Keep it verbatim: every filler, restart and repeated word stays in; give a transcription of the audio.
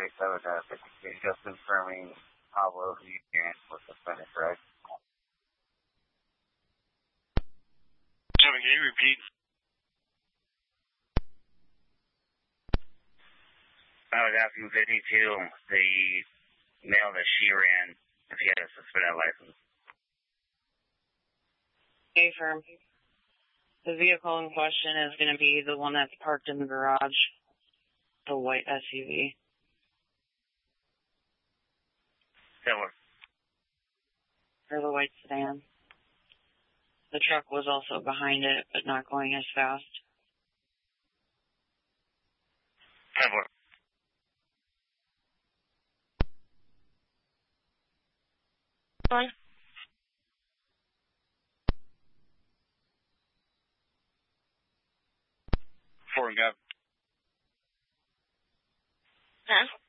forty-seven uh, fifty-two, just confirming Pablo who you can was suspended, correct? Kevin, can you repeat? I was asking fifty-two, the male that she ran, if he had a suspended license. Okay, firm. The vehicle in question is going to be the one that's parked in the garage, the white S U V. Silver. Or the white sedan. The truck was also behind it, but not going as fast. Silver. Fine. Four and Gab. Huh?